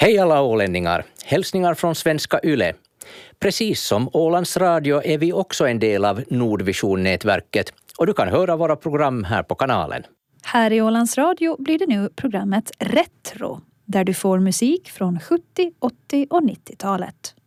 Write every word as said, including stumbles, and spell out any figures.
Hej alla ålänningar, hälsningar från Svenska Yle. Precis som Ålands Radio är vi också en del av Nordvision-nätverket och du kan höra våra program här på kanalen. Här i Ålands Radio blir det nu programmet Retro, där du får musik från sjuttio-, åttio- och nittiotalet.